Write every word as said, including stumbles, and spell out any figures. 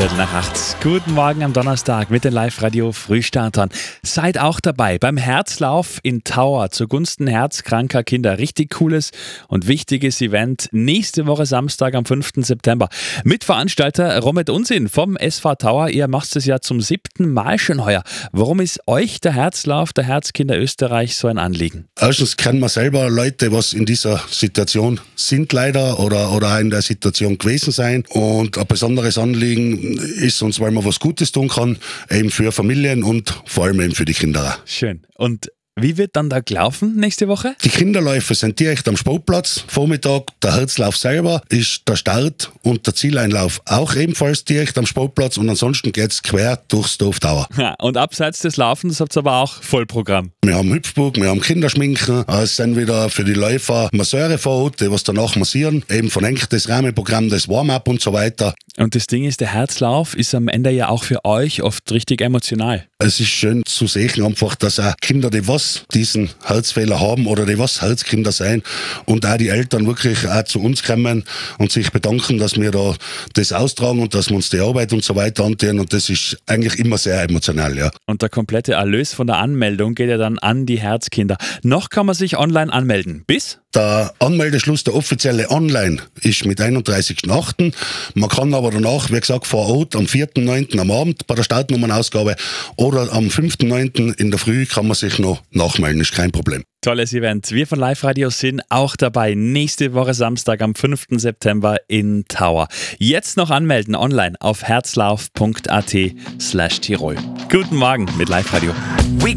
Viertel nach acht. Guten Morgen am Donnerstag mit den Live-Radio-Frühstartern. Seid auch dabei beim Herzlauf in Tauer zugunsten herzkranker Kinder. Richtig cooles und wichtiges Event nächste Woche Samstag am fünften September. Mitveranstalter Romet Unsinn vom S V Tauer. Ihr macht es ja zum siebten Mal schon heuer. Warum ist euch der Herzlauf der Herzkinder Österreich so ein Anliegen? Erstens kennen wir selber Leute, was in dieser Situation sind leider oder, oder auch in der Situation gewesen sein. Und ein besonderes Anliegen ist uns, weil man was Gutes tun kann, eben für Familien und vor allem eben für die Kinder. Schön. Und wie wird dann da gelaufen nächste Woche? Die Kinderläufe sind direkt am Sportplatz. Vormittag der Herzlauf selber ist der Start und der Zieleinlauf auch ebenfalls direkt am Sportplatz. Und ansonsten geht es quer durchs Dorf Tauer. Ja, und abseits des Laufens habt ihr aber auch Vollprogramm. Wir haben Hüpfburg, wir haben Kinderschminken. Es sind wieder für die Läufer Masseure vor Ort, die was danach massieren. Eben verlängertes Rahmenprogramm, das Warm-up und so weiter. Und das Ding ist, der Herzlauf ist am Ende ja auch für euch oft richtig emotional. Es ist schön zu sehen einfach, dass auch Kinder, die was diesen Herzfehler haben oder die was Herzkinder sein und auch die Eltern wirklich auch zu uns kommen und sich bedanken, dass wir da das austragen und dass wir uns die Arbeit und so weiter antun, und das ist eigentlich immer sehr emotional, ja. Und der komplette Erlös von der Anmeldung geht ja dann an die Herzkinder. Noch kann man sich online anmelden. Bis? Der Anmeldeschluss, der offizielle Online, ist mit einunddreißigsten achten Man kann aber danach, wie gesagt, vor Ort am vierten neunten am Abend bei der Startnummernausgabe oder am fünften neunten in der Früh kann man sich noch nachmelden, ist kein Problem. Tolles Event. Wir von Live Radio sind auch dabei. Nächste Woche Samstag am fünften September in Tauer. Jetzt noch anmelden online auf herzlauf punkt at slash Tirol. Guten Morgen mit Live Radio.